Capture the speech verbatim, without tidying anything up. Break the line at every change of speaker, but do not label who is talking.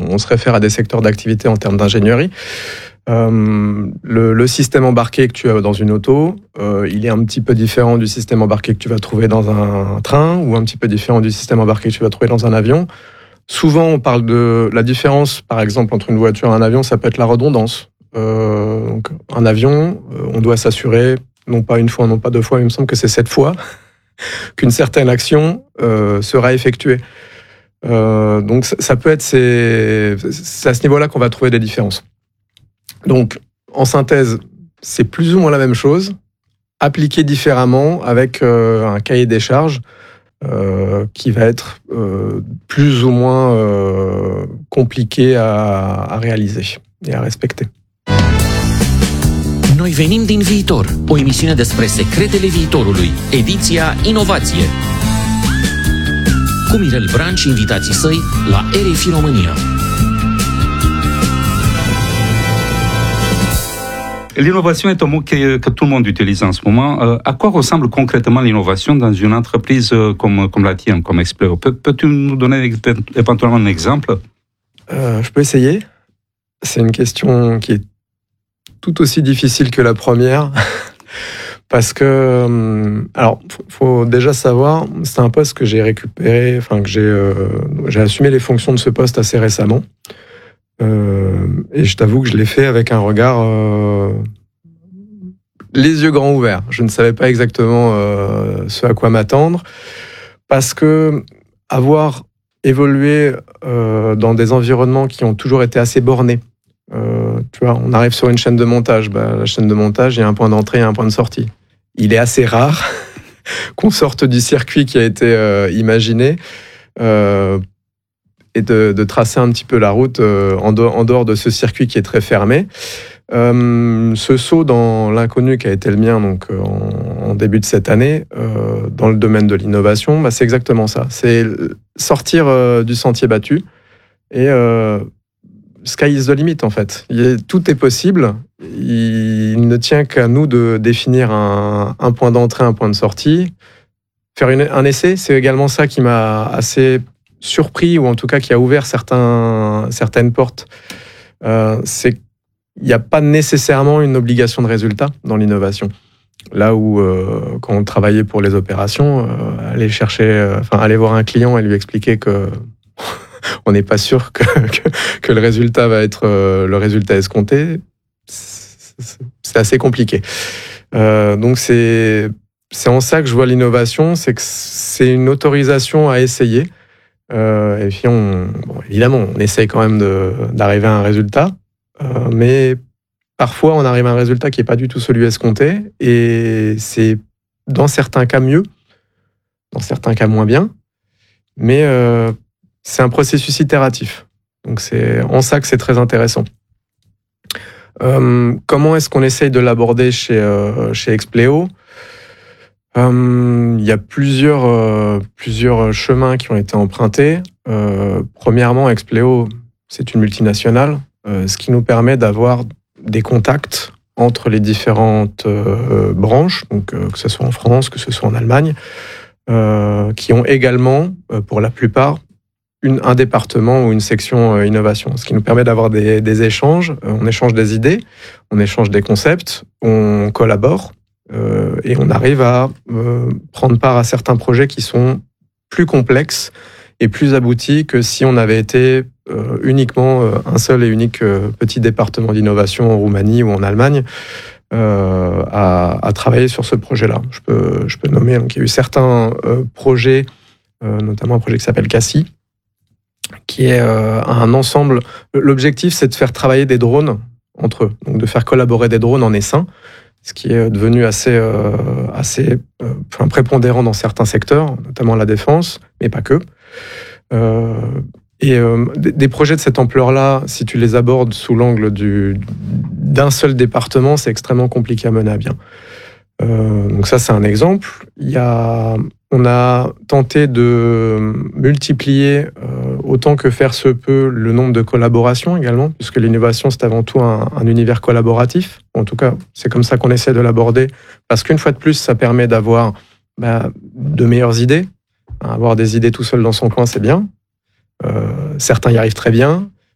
on se réfère à des secteurs d'activité en termes d'ingénierie. Euh, le, le système embarqué que tu as dans une auto, euh, il est un petit peu différent du système embarqué que tu vas trouver dans un train ou un petit peu différent du système embarqué que tu vas trouver dans un avion. Souvent, on parle de la différence, par exemple, entre une voiture et un avion, ça peut être la redondance. Euh, donc, un avion, on doit s'assurer, non pas une fois, non pas deux fois, il me semble que c'est sept fois, qu'une certaine action euh, sera effectuée. Euh, donc, ça, ça peut être, c'est, c'est à ce niveau-là qu'on va trouver des différences. Donc, en synthèse, c'est plus ou moins la même chose, appliqué différemment avec euh, un cahier des charges euh, qui va être euh, plus ou moins euh, compliqué à, à réaliser et à respecter.
Noi venim din viitor, o emisiune despre secretele viitorului, ediția Inovație. Cu Mirel Bran și invitații săi la R F I România.
L'innovation est un mot que, que tout le monde utilise en ce moment. Euh, à quoi ressemble concrètement l'innovation dans une entreprise comme, comme la tienne, comme Expleo? Peux, peux-tu nous donner éventuellement un exemple?
euh, Je peux essayer. C'est une question qui est tout aussi difficile que la première. Parce que, alors, faut déjà savoir, c'est un poste que j'ai récupéré, enfin que j'ai, euh, j'ai assumé les fonctions de ce poste assez récemment. Euh, et je t'avoue que je l'ai fait avec un regard, euh, les yeux grands ouverts. Je ne savais pas exactement euh, ce à quoi m'attendre, parce que avoir évolué euh, dans des environnements qui ont toujours été assez bornés. Euh, tu vois, on arrive sur une chaîne de montage. Bah, la chaîne de montage, il y a un point d'entrée et un point de sortie. Il est assez rare qu'on sorte du circuit qui a été euh, imaginé. Euh, et de, de tracer un petit peu la route euh, en, dehors, en dehors de ce circuit qui est très fermé. Euh, ce saut dans l'inconnu qui a été le mien donc, en, en début de cette année, euh, dans le domaine de l'innovation, bah, c'est exactement ça. C'est sortir euh, du sentier battu et euh, sky is the limit en fait. Il est, tout est possible. Il ne tient qu'à nous de définir un, un point d'entrée, un point de sortie. Faire une, un essai, c'est également ça qui m'a assez surpris, ou en tout cas qui a ouvert certains, certaines portes. Euh, c'est qu'il n'y a pas nécessairement une obligation de résultat dans l'innovation. Là où, euh, quand on travaillait pour les opérations, euh, aller chercher, euh, enfin, aller voir un client et lui expliquer que on n'est pas sûr que, que, que le résultat va être euh, le résultat escompté, c'est, c'est assez compliqué. Euh, donc c'est, c'est en ça que je vois l'innovation, c'est que c'est une autorisation à essayer. Euh, et puis, on, bon, évidemment, on essaye quand même de, d'arriver à un résultat, euh, mais parfois, on arrive à un résultat qui n'est pas du tout celui escompté, et c'est dans certains cas mieux, dans certains cas moins bien, mais euh, c'est un processus itératif. Donc, c'est en ça que c'est très intéressant. Euh, comment est-ce qu'on essaye de l'aborder chez, euh, chez Expleo ? Euh, il y a plusieurs, euh, plusieurs chemins qui ont été empruntés. Euh, premièrement, Expleo, c'est une multinationale, euh, ce qui nous permet d'avoir des contacts entre les différentes euh, branches, donc, euh, que ce soit en France, que ce soit en Allemagne, euh, qui ont également, euh, pour la plupart, une, un département ou une section euh, innovation, ce qui nous permet d'avoir des, des échanges. Euh, on échange des idées, on échange des concepts, on collabore. Euh, et on arrive à euh, prendre part à certains projets qui sont plus complexes et plus aboutis que si on avait été euh, uniquement euh, un seul et unique euh, petit département d'innovation en Roumanie ou en Allemagne euh, à, à travailler sur ce projet-là. Je peux, je peux nommer, donc, il y a eu certains euh, projets, euh, notamment un projet qui s'appelle Cassie, qui est euh, un ensemble. L'objectif, c'est de faire travailler des drones entre eux, donc de faire collaborer des drones en essaim, ce qui est devenu assez, euh, assez euh, enfin, prépondérant dans certains secteurs, notamment la défense, mais pas que. Euh, et euh, des, des projets de cette ampleur-là, si tu les abordes sous l'angle du, d'un seul département, c'est extrêmement compliqué à mener à bien. Euh, donc ça, c'est un exemple. Il y a, on a tenté de multiplier euh, autant que faire se peut le nombre de collaborations également, puisque l'innovation, c'est avant tout un, un univers collaboratif. En tout cas, c'est comme ça qu'on essaie de l'aborder, parce qu'une fois de plus, ça permet d'avoir bah, de meilleures idées. Avoir des idées tout seul dans son coin, c'est bien. Euh, certains y arrivent très bien,